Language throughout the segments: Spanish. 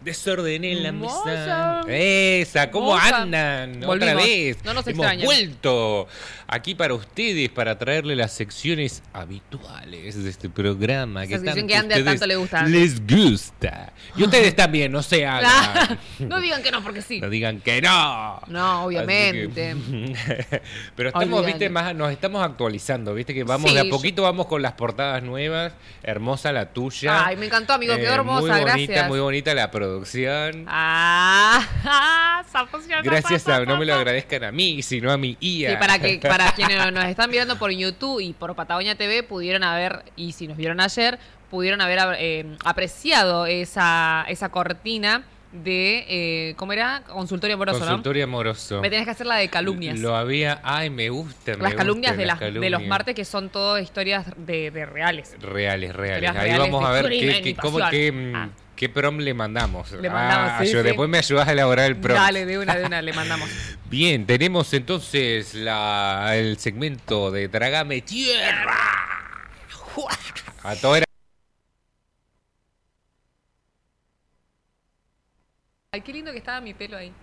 Desorden en la mesa. Moza. Esa, ¿cómo Moza. andan? Volvimos. Otra vez. No nos Hemos extrañan. vuelto aquí para ustedes, para traerle las secciones habituales de este programa. Esa Que sección tanto que a Ander ustedes tanto le gusta. les gusta. Y ustedes también, no se hagan. No digan que no, porque sí. No digan que no. No, obviamente. Así que- Pero estamos, Olvídalo. viste, nos estamos actualizando, viste, que vamos Sí, de a poquito, vamos con las portadas nuevas. Hermosa la tuya. Ay, me encantó, amigo, quedó hermosa, muy bonita, gracias. muy bonita la producción. Gracias No me lo agradezcan a mí, sino a mi IA. Sí, para quienes nos están mirando por YouTube y por Patagonia TV pudieron haber, y si nos vieron ayer, pudieron haber apreciado esa cortina de, ¿cómo era? Consultorio amoroso, Consultorio amoroso. ¿no? Me tenés que hacer la de calumnias. Lo había, ay, me gusta. Las calumnias de calumnias. los martes, que son todas historias de reales. Reales. Historias Ahí reales vamos a de ver crimen y pasión. qué prom le mandamos. Le mandamos, sí. Después me ayudas a elaborar el prom. Dale, de una, le mandamos. Bien, tenemos entonces el segmento de Trágame Tierra. A toda era- Ay, qué lindo que estaba mi pelo ahí.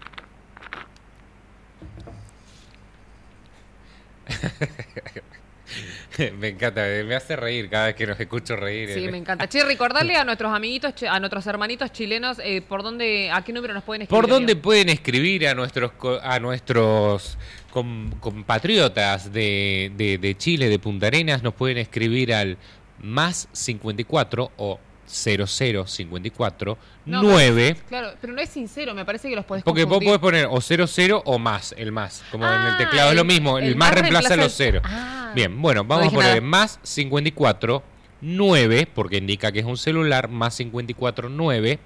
Me encanta, me hace reír cada vez que nos escucho reír. Sí, me encanta. Che, recordarle a nuestros amiguitos, a nuestros hermanitos chilenos, a qué número nos pueden escribir. ¿Por dónde amigo? pueden escribir a nuestros compatriotas de Chile, de Punta Arenas? Nos pueden escribir al más 54 o 0054 No, 9. Claro, pero no es sincero, me parece que los podés Porque vos confundir. podés poner o 00 o más, el más. Como en el Ah, teclado es lo mismo, el más reemplaza los ceros. Ah. Bien, bueno, No vamos a dije poner nada. más 54 9, porque indica que es un celular, más 54 9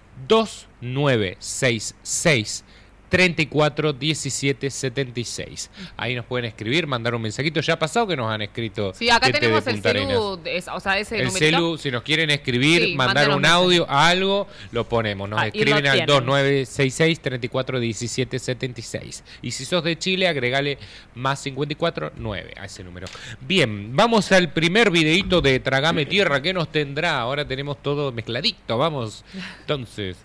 2966 34 17 76. Ahí nos pueden escribir, mandar un mensajito. Ya ha pasado que nos han escrito. Sí, acá gente tenemos de el Punta Arenas. celu, o sea, ese El numerito. celu, si nos quieren escribir, Sí, mandar mándenos un mensaje. audio, algo, lo ponemos. Nos Ah, y escriben lo al tienen. 2966 34 17 76. Y si sos de Chile, agregale más 54 9 a ese número. Bien, vamos al primer videíto de Trágame Tierra. ¿Qué nos tendrá? Ahora tenemos todo mezcladito. Vamos, entonces.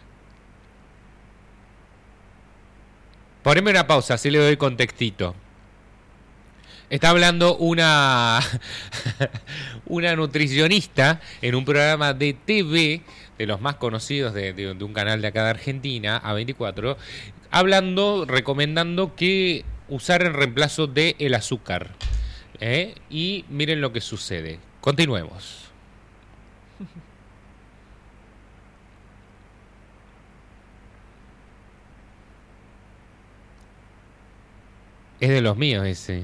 Poneme una pausa, así le doy contextito. Está hablando una nutricionista en un programa de TV, de los más conocidos de un canal de acá de Argentina, A24, recomendando que usar en reemplazo de el azúcar. Y miren lo que sucede. Continuemos. Es de los míos ese.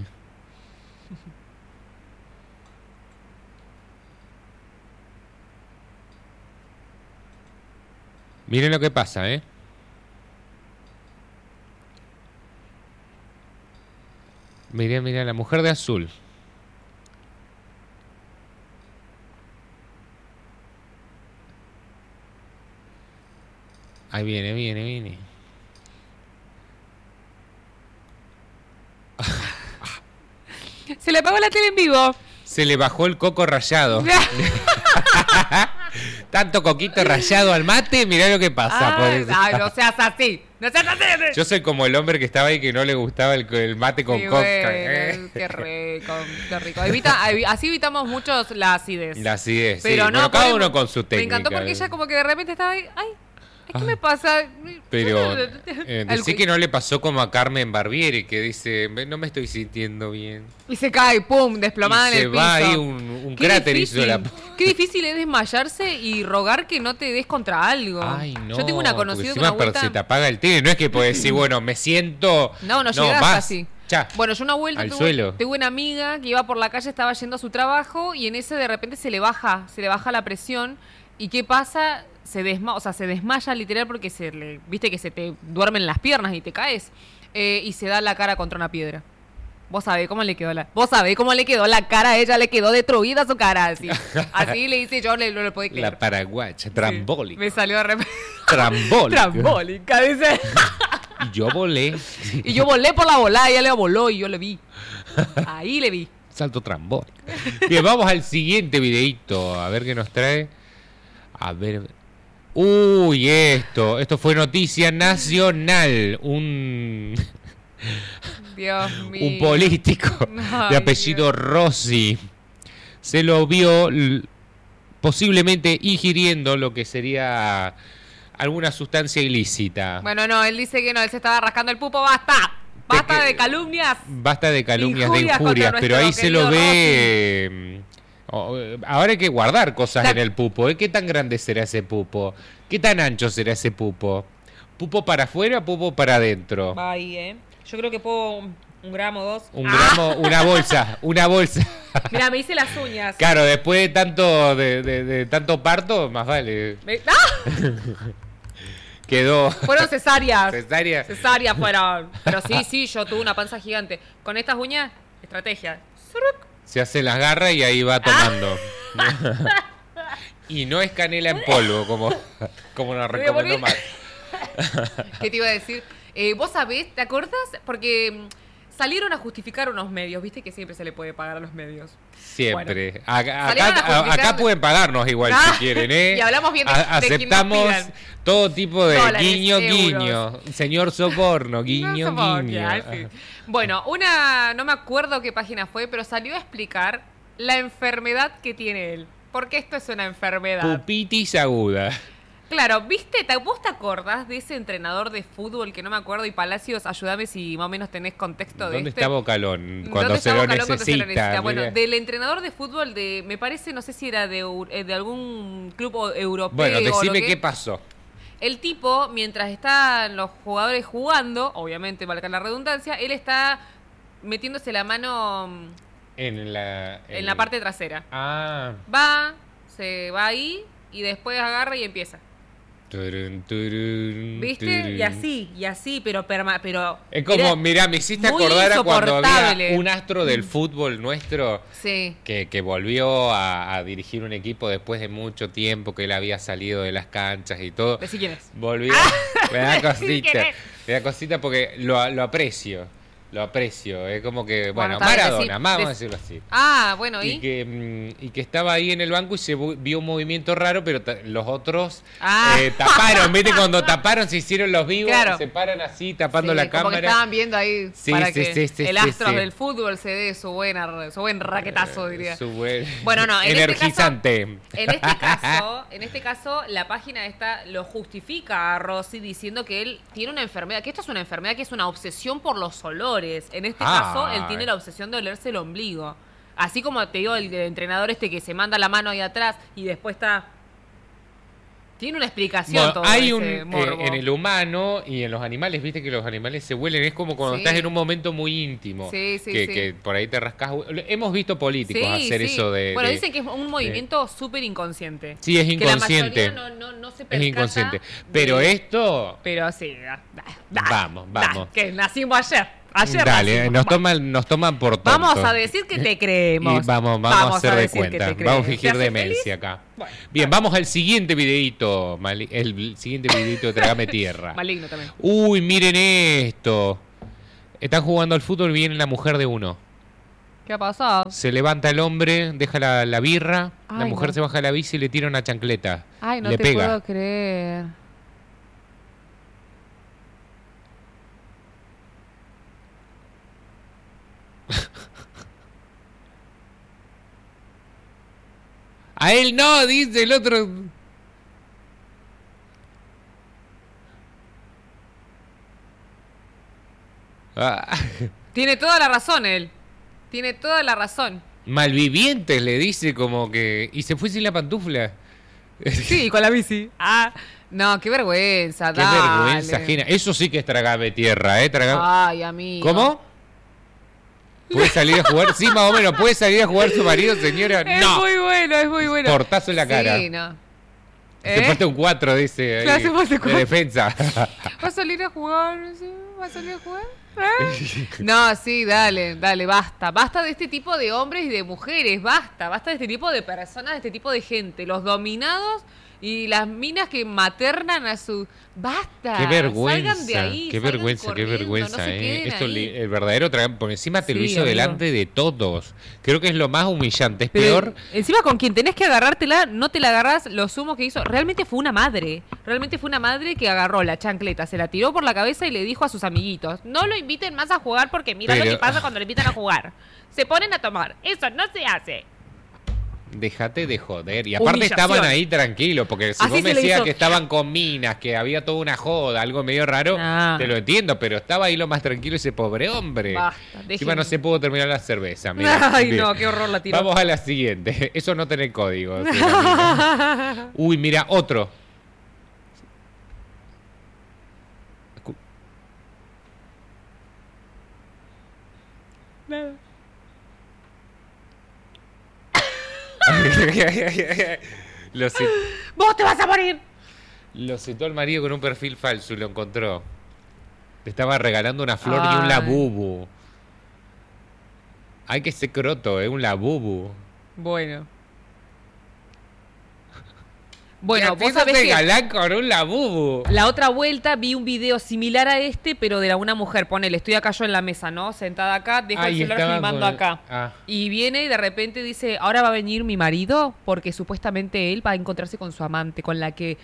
Miren lo que pasa, Miren, la mujer de azul. Ahí viene. Se le apagó la tele en vivo. Se le bajó el coco rallado. Tanto coquito rallado al mate, mirá lo que pasa. Ay, por eso. ay, no seas así. No seas así. Yo soy como el hombre que estaba ahí que no le gustaba el mate con Sí, coca. bueno, qué rico, qué rico. Así evitamos muchos la acidez. La acidez, Pero sí. no, Bueno, cada por- uno con su técnica. Me encantó porque ella como que de repente estaba ahí, ay, ¿qué me pasa? Pero El- decí que no le pasó como a Carmen Barbieri, que dice, no me estoy sintiendo bien. Y se cae, pum, desplomada Y en se el piso. va ahí un Qué cráter difícil, hizo la... Qué difícil es desmayarse y rogar que no te des contra algo. Ay, no. Yo tengo una porque conocida que encima una vuelta... se te apaga el tele. No es que puedes decir, bueno, me siento... No llegás vas. así. Ya. Bueno, yo una vuelta Al suelo. tuve una amiga que iba por la calle, estaba yendo a su trabajo y en ese de repente se le baja la presión. ¿Y qué pasa? Se desmaya literal porque viste que se te duermen las piernas y te caes. Y se da la cara contra una piedra. Vos sabés cómo le quedó la cara a ella, le quedó destruida su cara, así. Así le dice yo, no le podía creer. La paraguacha, trambólica. Me salió de repente. Trambólica. Trambólica, dice. Y yo volé. Y yo volé por la volada, ella le voló y yo le vi. Ahí le vi. Salto trambólico. Bien, vamos al siguiente videíto. A ver qué nos trae. A ver. Uy, esto fue noticia nacional. Dios mío. Un político Ay, de apellido Dios. Rossi se lo vio posiblemente ingiriendo lo que sería alguna sustancia ilícita. Bueno, no, él dice que no, él se estaba rascando el pupo, basta. Basta de calumnias. Basta de calumnias, Injurias de injurias, contra pero ahí nuestro se lo querido ve. Ahora hay que guardar cosas Ta- en el pupo. ¿Qué tan grande será ese pupo? ¿Qué tan ancho será ese pupo? ¿Pupo para afuera, pupo para adentro? Va ahí, Yo creo que puedo un gramo, 2. Un gramo, una bolsa. Mira, me hice las uñas. Claro, después de tanto parto, más vale. ¡Ah! Quedó Fueron cesáreas. cesárea. Cesáreas fueron. Pero sí, yo tuve una panza gigante. Con estas uñas, estrategia. Zuruc. Se hace las garras y ahí va tomando. Y no es canela en polvo, como nos Me voy a recomendó morir. Mar. ¿Qué te iba a decir? Vos sabés, ¿te acordás? Porque salieron a justificar unos medios, viste que siempre se le puede pagar a los medios. Siempre. Salieron Acá, a justificar- acá pueden pagarnos igual Ah, si quieren, ¿eh? y hablamos bien de quien nos Aceptamos pidan. todo tipo de Dólares, guiño, euros. guiño. Señor Soborno, guiño, No somos guiño. al fin. Bueno, no me acuerdo qué página fue, pero salió a explicar la enfermedad que tiene él. Porque esto es una enfermedad. Pupitis aguda. Claro, ¿viste? ¿Vos te acordás de ese entrenador de fútbol que no me acuerdo? Y Palacios, ayúdame si más o menos tenés contexto de ¿Dónde este. está Bocalón cuando ¿Dónde se está lo Bocalón cuando se lo necesita? necesita? Bueno, Mira. del entrenador de fútbol me parece, no sé si era de algún club europeo. Bueno, o lo decime que- qué pasó. El tipo, mientras están los jugadores jugando, obviamente valga la redundancia, él está metiéndose la mano En la parte trasera. Ah. Se va ahí y después agarra y empieza. Turun, turun, ¿Viste? turun. Y así, pero Es como, era mirá, me hiciste muy acordar a cuando había insoportable. un astro del fútbol nuestro Sí. que volvió a dirigir un equipo después de mucho tiempo que él había salido de las canchas y todo. Decí quién es. Volvió. Me da Decí quién cosita. es. Me da cosita porque lo aprecio. Lo aprecio. Es como que, bueno, está bien, Maradona, decí- vamos a decirlo así. Ah, bueno, Y que estaba ahí en el banco y se vio un movimiento raro, pero los otros Ah. taparon. ¿Viste? Cuando taparon se hicieron los vivos, Claro. se paran así tapando Sí, la como que cámara. estaban viendo ahí Sí, para sí, que sí, sí, el sí, astro sí. del fútbol se dé su buen raquetazo, diría. Su buen- Bueno, no, en energizante. En este caso, la página esta lo justifica a Rossi diciendo que él tiene una enfermedad, que esto es una enfermedad que es una obsesión por los olores. En este caso, él tiene la obsesión de olerse el ombligo. Así como te digo, el entrenador este que se manda la mano ahí atrás y después está... Tiene una explicación Bueno, todo hay ese morbo. en el humano y en los animales, viste que los animales se huelen, es como cuando Sí. estás en un momento muy íntimo, Sí, sí, que, sí. que por ahí te rascas. Hemos visto políticos Sí, hacer sí. eso de... Bueno, de- dicen que es un movimiento súper inconsciente. Sí, es Que inconsciente. la mayoría no se Es percata inconsciente. de- Pero esto... Pero sí, Vamos. que nacimos ayer. Ayer Dale, nacimos. nos toman por tontos. Vamos a decir que te creemos. Y vamos a hacer de decir que cuenta. te creemos. Vamos a fingir ¿Te hace demencia feliz? acá. Bueno, Bien, vamos al siguiente videito. El siguiente videito de Trágame Tierra. maligno también. Uy, miren esto. Están jugando al fútbol, viene la mujer de uno. ¿Qué ha pasado? Se levanta el hombre, deja la birra, la Ay, mujer no. se baja de la bici y le tira una chancleta. Ay, no le te pega. puedo creer. A él no, dice el otro. Ah, Tiene toda la razón él. Tiene toda la razón. malvivientes le dice como que... Y se fue sin la pantufla. Sí, con la bici. Ah, no, qué vergüenza, Qué dale. vergüenza ajena. Eso sí que es tragame tierra, ¿eh? Ay, amigo. ¿Cómo? ¿Puede salir a jugar? Sí, más o menos. ¿Puede salir a jugar su marido, señora? Es No. muy bueno, es muy bueno. Portazo en la cara. Sí, no. Se falta un 4, dice. Ahí, Claro, se falta un de 4. defensa. ¿Va a salir a jugar? ¿Sí? ¿Va a salir a jugar? ¿Eh? No, sí, dale, basta. Basta de este tipo de hombres y de mujeres, basta de este tipo de personas, de este tipo de gente. Los dominados Y las minas que maternan a su... ¡Basta! Qué vergüenza, Salgan de ahí, qué salgan vergüenza, qué corriendo, vergüenza, no se queden Esto, ahí. el verdadero Tragame, por encima te lo Sí, hizo amigo. delante de todos. Creo que es lo más humillante, es Pero peor. encima con quien tenés que agarrártela, no te la agarrás. Lo sumo que hizo, realmente fue una madre. Realmente fue una madre que agarró la chancleta, se la tiró por la cabeza y le dijo a sus amiguitos: no lo inviten más a jugar porque mira lo Pero- que pasa cuando lo invitan a jugar. Se ponen a tomar. Eso no se hace. Déjate de joder. Y aparte Humillación. estaban ahí tranquilos, porque si Así vos se me le decías hizo. que estaban con minas, que había toda una joda, algo medio raro, Ah. te lo entiendo, pero estaba ahí lo más tranquilo ese pobre hombre. Basta, Encima dejen- no se pudo terminar la cerveza. Mirá. Ay, Bien. no, qué horror la tiró. Vamos a la siguiente. Eso no tiene código. Sí, amigo. Uy, mira, otro. Escu- Lo, ci- ¡Vos te vas a morir! lo citó el marido con un perfil falso y lo encontró. Le estaba regalando una flor y un Ay. labubu. Ay, que se croto, un labubu. Bueno. Bueno, ¿Qué vos sabés haces que galán con un labubu? la otra vuelta vi un video similar a este, pero de una mujer. Ponele, estoy acá yo en la mesa, ¿no? Sentada acá, dejo el Ay, celular estaba filmando con- acá. Ah. Y viene y de repente dice: ahora va a venir mi marido, porque supuestamente él va a encontrarse con su amante, con la que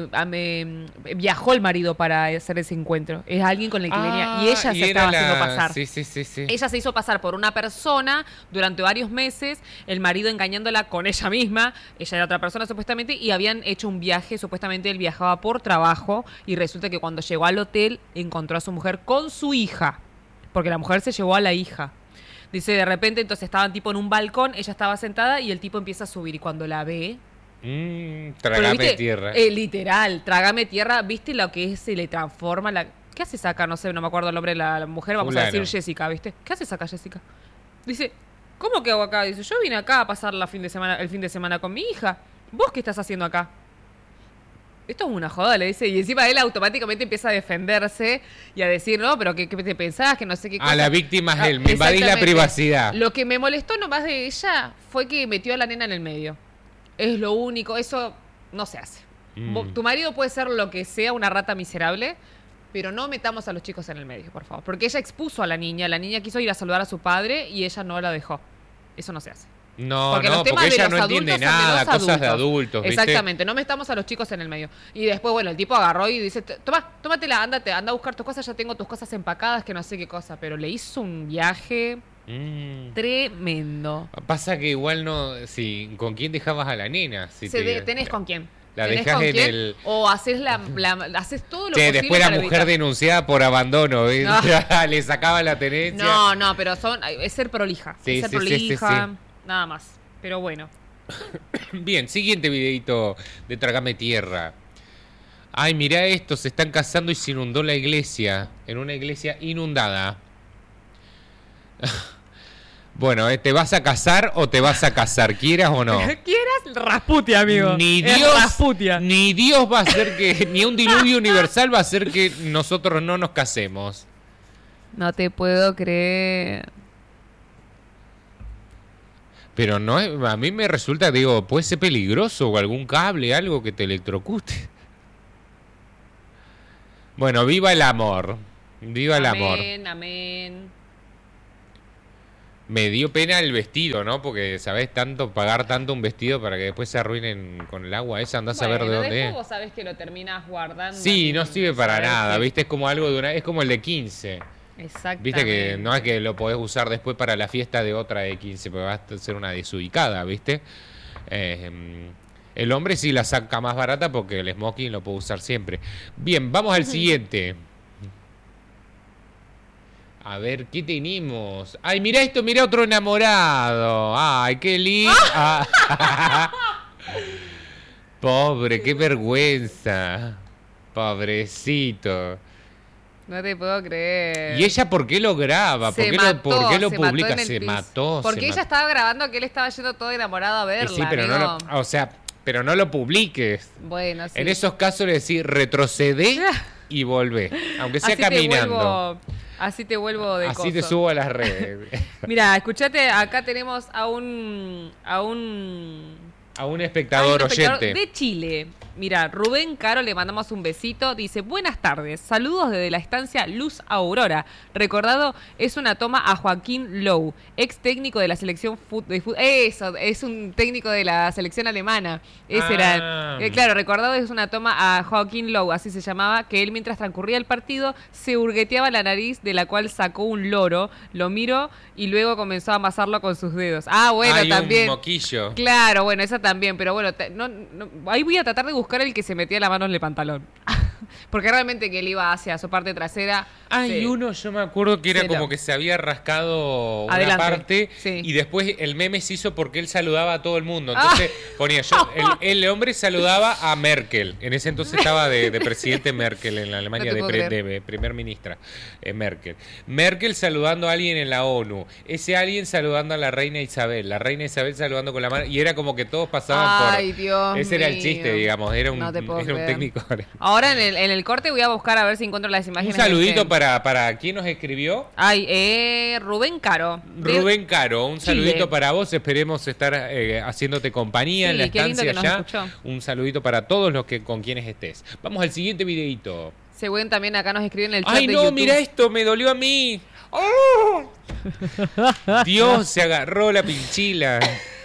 viajó el marido para hacer ese encuentro. Es alguien con el que venía. Y ella se era estaba haciendo pasar. Sí, sí, sí, sí. Ella se hizo pasar por una persona durante varios meses, el marido engañándola con ella misma, ella era otra persona supuestamente, y habían hecho un viaje, supuestamente él viajaba por trabajo, y resulta que cuando llegó al hotel encontró a su mujer con su hija, porque la mujer se llevó a la hija. Dice, de repente entonces estaban tipo en un balcón, ella estaba sentada y el tipo empieza a subir, y cuando la ve... pero, Trágame ¿viste? tierra. Literal, trágame tierra, ¿viste lo que es? Se le transforma la... ¿Qué haces acá? No sé, no me acuerdo el nombre de la mujer, vamos a Fulano. decir Jessica, ¿viste? ¿Qué haces acá, Jessica? Dice, ¿cómo que hago acá? Dice, yo vine acá a pasar el fin de semana con mi hija. ¿Vos qué estás haciendo acá? Esto es una joda, le dice, y encima él automáticamente empieza a defenderse y a decir, no, pero ¿qué te pensás? Que no sé qué cosa. A la víctima es él, me invadís la exactamente. privacidad. Lo que me molestó nomás de ella fue que metió a la nena en el medio. Es lo único, eso no se hace. Tu marido puede ser lo que sea, una rata miserable, pero no metamos a los chicos en el medio, por favor. Porque ella expuso a la niña quiso ir a saludar a su padre y ella no la dejó. Eso no se hace. No, Porque no, los temas porque de ella los no entiende adultos son de nada, los cosas de adultos, ¿viste? Exactamente, no metamos a los chicos en el medio. Y después, bueno, el tipo agarró y dice, tómatela, anda a buscar tus cosas, ya tengo tus cosas empacadas, que no sé qué cosa. Pero le hizo un viaje tremendo. Pasa que igual no, sí, ¿con quién dejabas a la nena? Si ¿Tenés con quién? La ¿Tenés dejás con en quién? el... O haces haces todo lo Che, posible después la para mujer evitar. denunciada por abandono, ¿ves? No. Le sacaba la tenencia. No, pero es ser prolija. Sí, es ser sí, sí, prolija, sí, sí. nada más. Pero bueno. Bien, siguiente videito de Trágame Tierra. Ay, mirá esto, se están casando y se inundó la iglesia. En una iglesia inundada. Bueno, ¿te vas a casar o te vas a casar? ¿Quieras o no? ¿Quieras? Rasputia, amigo. Ni Es Dios, Rasputia. ni Dios va a hacer que, ni un diluvio universal va a hacer que nosotros no nos casemos. No te puedo creer. Pero no, a mí me resulta, digo, puede ser peligroso o algún cable, algo que te electrocute. Bueno, viva el amor. Viva el amor. Amén, amén. Me dio pena el vestido, ¿no? Porque, ¿sabés? Pagar tanto un vestido para que después se arruinen con el agua esa, andás a ver de Bueno, dónde después es. vos sabés que lo terminás guardando. Sí, no sirve para sabés nada, que- ¿viste? Es como algo es como el de 15. Exactamente. Viste que no es que lo podés usar después para la fiesta de otra de 15, porque va a ser una desubicada, ¿viste? El hombre sí la saca más barata porque el smoking lo puede usar siempre. Bien, vamos al siguiente. A ver, ¿qué tenemos? Ay, mira esto, mira otro enamorado. Ay, qué lindo. Pobre, qué vergüenza. Pobrecito. No te puedo creer. ¿Y ella por qué lo graba? ¿Por Se qué mató, por qué lo se mató publica? en el Se piso. mató. Porque se ella mató. estaba grabando que él estaba yendo todo enamorado a verla. Sí, pero no amigo. lo, o sea, pero no lo publiques. Bueno, sí. En esos casos le decís retrocede y volvé, aunque sea Así caminando. Así te vuelvo de Así te coso. subo a las redes. Mira, escuchate, acá tenemos a un A un espectador espectador oyente. de Chile. Mira, Rubén Caro, le mandamos un besito. Dice, buenas tardes, saludos desde la estancia Luz Aurora. Recordado, es una toma a Joaquín Low, ex técnico de la selección de fútbol. Eso, es un técnico de la selección alemana. Ese era. Claro, recordado, es una toma a Joaquín Low, así se llamaba, que él mientras transcurría el partido se hurgueteaba la nariz, de la cual sacó un loro, lo miró y luego comenzó a amasarlo con sus dedos. Ah, bueno, hay también. Un moquillo. Claro, bueno, esa también, pero bueno, ahí voy a tratar de buscar el que se metía la mano en el pantalón. Porque realmente que él iba hacia su parte trasera. Hay uno, yo me acuerdo que era como que se había rascado una parte y después el meme se hizo porque él saludaba a todo el mundo. Entonces ponía el hombre saludaba a Merkel. En ese entonces estaba de presidente Merkel en la Alemania, de primer ministra Merkel. Merkel saludando a alguien en la ONU. Ese alguien saludando a la reina Isabel. La reina Isabel saludando con la mano. Y era como que todos pasaban por... Dios ese mío. era el chiste, digamos. Era un técnico. Ahora en el corte voy a buscar a ver si encuentro las imágenes. Un saludito para ¿quién nos escribió? Rubén Caro. Rubén Caro, un saludito para vos. Esperemos estar haciéndote compañía en la estancia allá. Un saludito para todos los con quienes estés. Vamos al siguiente videito. Según también acá nos escriben en el chat de YouTube. Mira esto, me dolió a mí. ¡Oh! Dios, se agarró la pinchila.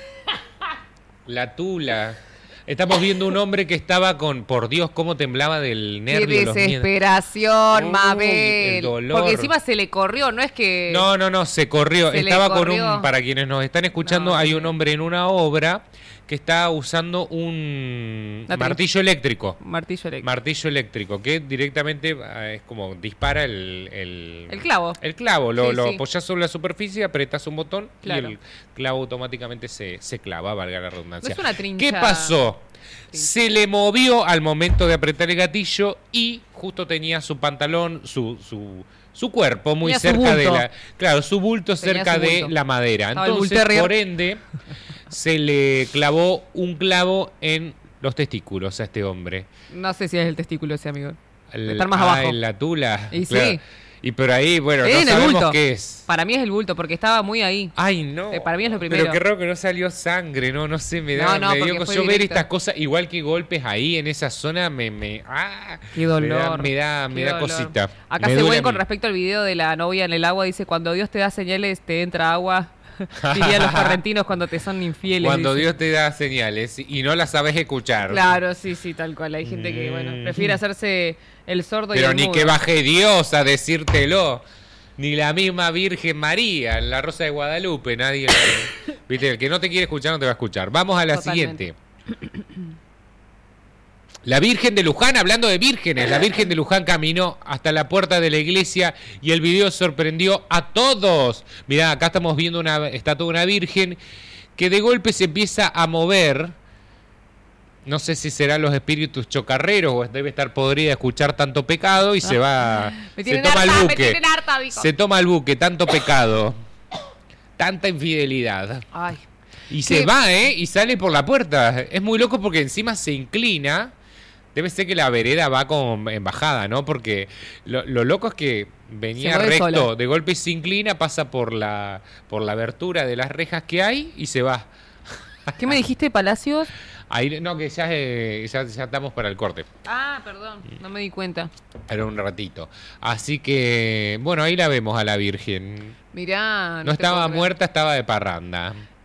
La tula. Estamos viendo un hombre que estaba por Dios, cómo temblaba del nervio. ¡Qué desesperación, Mabel! El dolor. Porque encima se le corrió, no es que... No, se corrió. Estaba con para quienes nos están escuchando, hay un hombre en una obra que está usando un martillo eléctrico. Martillo eléctrico, que directamente es como dispara el clavo. El clavo, lo apoyás sobre la superficie, apretás un botón y el clavo automáticamente se clava, valga la redundancia. No es una trincha. ¿Qué pasó? Se le movió al momento de apretar el gatillo y justo tenía su pantalón, su cuerpo muy cerca de la... Claro, su bulto cerca de la madera. Entonces, por ende, se le clavó un clavo en los testículos a este hombre. No sé si es el testículo ese, amigo. Estar más abajo. En la tula. Y claro. sí. Y por ahí, bueno, no sabemos qué es. Para mí es el bulto, porque estaba muy ahí. Ay, no. Para mí es lo primero. Pero qué raro que no salió sangre, no sé, me dio yo ver estas cosas, igual que golpes ahí en esa zona, qué dolor. Me da cosita. Acá se vuelve con respecto al video de la novia en el agua, dice, cuando Dios te da señales, te entra agua. Dirían los correntinos cuando te son infieles. Cuando Dios te da señales y no las sabes escuchar. Claro, sí, tal cual. Hay gente que, prefiere hacerse el sordo y el mudo. Pero ni que baje Dios a decírtelo. Ni la misma Virgen María, la Rosa de Guadalupe, nadie... Viste, el que no te quiere escuchar no te va a escuchar. Vamos a la siguiente. La Virgen de Luján, hablando de vírgenes, la Virgen de Luján caminó hasta la puerta de la iglesia y el video sorprendió a todos. Mirá, acá estamos viendo una estatua de una virgen que de golpe se empieza a mover. No sé si serán los espíritus chocarreros o debe estar podrida de escuchar tanto pecado y se va... Se toma el buque. Se toma el buque, tanto pecado. Tanta infidelidad. Ay. Y se va, y sale por la puerta. Es muy loco porque encima se inclina. Debe ser que la vereda va como en bajada, ¿no? Porque lo loco es que venía recto, sola. De golpe se inclina, pasa por la abertura de las rejas que hay y se va. ¿Qué me dijiste, Palacios? Ahí, no, que ya estamos para el corte. Ah, perdón, no me di cuenta. Era un ratito. Así que, bueno, ahí la vemos a la Virgen. Mirá. No estaba muerta, estaba de parranda.